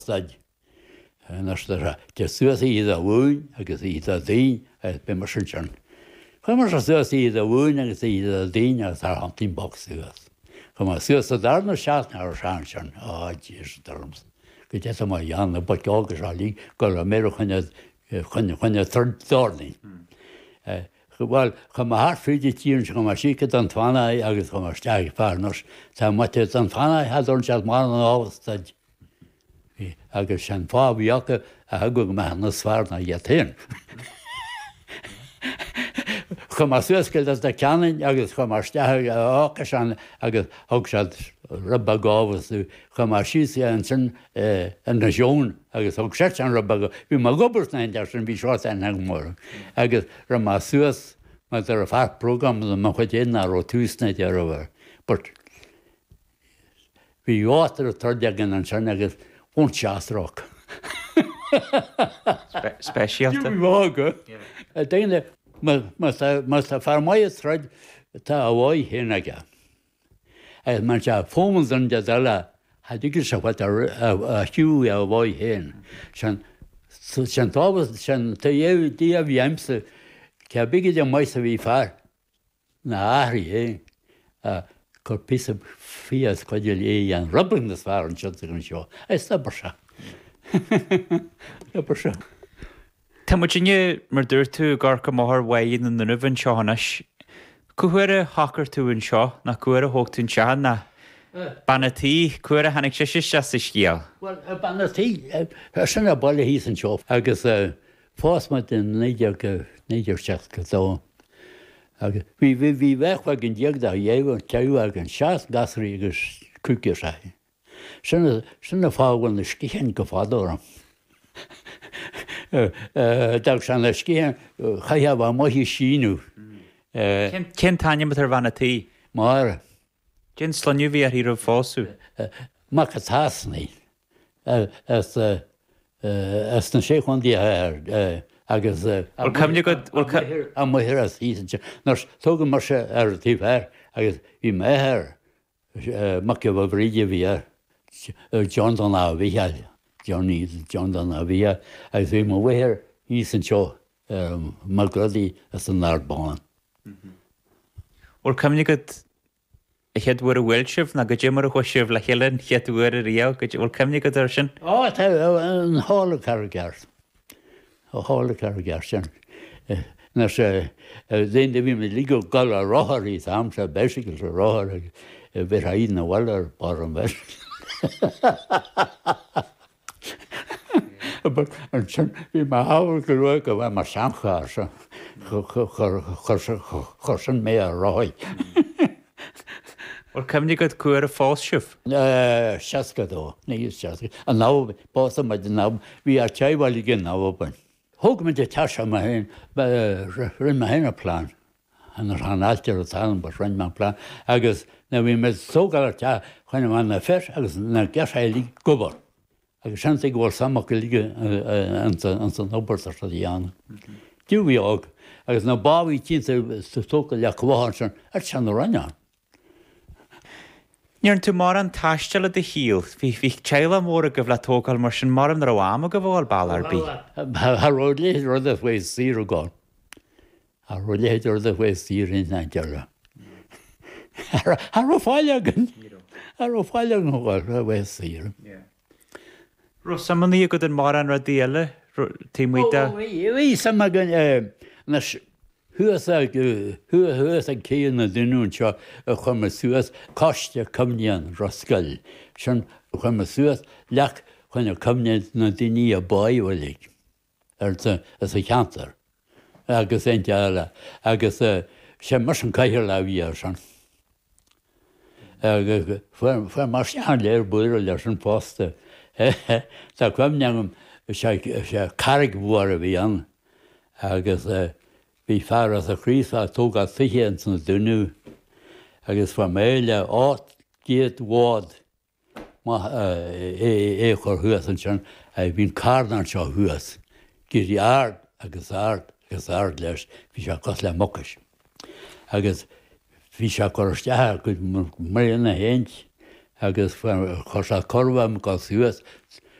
staid. De suas iad a bhún agus iad a dtín be mar sin. Chu mar suas iad a bhún agus iad a dtín agus ar an tín box suas. Chu mar suas a darna seaachna ar sean sin díos darms. Go dé a mai anna bud águs a lí go a mé chunne tordorning. Bhil chu mar friidir tíann chu mar siad an tháina agus chu mar steag fearnos, Tá mate an tháina headorn sead mar an áhastaid. Agus sin fábíocha a go me na sfárna dhétéin. Chu mar suascail de ceannain agus chu mar stethe ácha sean agus thug sead rubba gáhasú chu mar síí an sin an na seún agus thug sé an rubba bhí mar gobartnain de sin bhí seáil an hemór. Agus ra má suas mar ar a fear prógram má chu déana ó túsna de bhar. But bhí átar a tardeagan an sin agus bhaint seaasrách. Speisialta? Bhága. Déine mas a farmáid threid tá a bháid héanaige. Man se fóman an de eile hadigur se bhaid a hiú a bháid héin. Sin tábas sin tá dhéh a bhí aimsa ce bigid a mais a bhí fear na áthraí é chu pí fias chuidir é an rubbing na fear an sin an seo. Stabar se. Stabar se. Tá mu dinne mar dúir tú gar go máthir bhain an nuhann seohanas. Cuair a hacar tú an seo na cuair a thugtún sean na banatí cuair a hanig sé sa scíal. Well banatí sinna bailile hí an seo agus fásma den néidir seach go dá. Bhí bheithha gin déag a dhéh an teú an seaas gasraí agus cúceir sé. Sinna fáhfuil na scían go fádóram. Dag se na scían chaheamh a maithí síú. Cén taine ar banatí? Mar. Cén slaniu bhí ar híh fású? Má a tásnaí. As na sé chundí agus a muhir as híse. Nars tógan mar se ar tíhir agus bhí méthir mac bh bríide bhí John don a bhíheil. John don a bhí agus bhí má bhhéir hí an seo mar gradí as an nárbáin. Or cumnig go cheadhfuair a bhfuilseh na go dé mar a chuisih le chéann cheadhfuair a riamh go bhfuil cumnig go sin? An hála cargart. Hála cargart sin. Na sé déon bhí me lí go gal a rothirí am se beisiil a ráthir bheit a íon na bhil bar an bheis. An sin bhí mar hábhar go ruá go bhfuil mar samchair se chur sin mé a ráid. Or cumnig go cuair a fássih? Seacadó, níos seaca. A ná bása me den ná bhí ar teabhhail gin náhain. Thug me de teise me hain rinn me héna plán. An an áiltear a tálan bar rinn me plán. Agus na bhí me sógáil te chuine man na fer agus na geirsailí gobar. Agus sin ag bhil samach go líige an san nóbartar a dhéana. Dú bhí ág, agus na báhí tí tóca le chháin sin ar sean ranneán. Níor tú mar an taisteile de híal, hí teile mór go bh le tógáil mar sin mar an ráama go bhil ballar bí. Thród léad rud a bhfuil sír a gáil. Thród léad rud a bhfuil sír in na deara. Thó fáilegan. Thó fáilegan gáil a bhfuil sír. Ro samí go an mar an ra díile tímuide? Bhí sam gan thuas a céan na duún seo a chuma suasas cáiste cumnean rascail. Sin chuma suasas leach chuine cumnead na daoine a báhfuil ar as a cheantar. Agus é deile agus sé mar an caiithir le bhí ar san. Fu mar sean léir buir leis an pásta. Tá cumneam sé carrig mhuar a bhí an agus bhí fear as a chrísa tógad fiché san duú agus fa méile áit géad bhád é chur thuas an sin a bhín cardan seo thuas. Gurí ard agus ard leis bhí se cos le mocas. Agus bhí se choirtethe go marna héint agus chu se chorbham go thuas